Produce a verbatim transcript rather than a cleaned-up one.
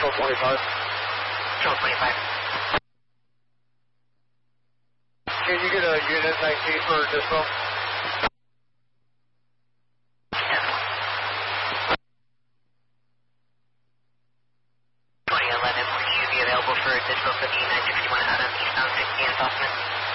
Control twenty-five. Control twenty-five. Can you get a unit nineteen for dispo? Yes. twenty eleven, will you be available for dispo for the nine sixty-one Adam eastbound sixty and Southman?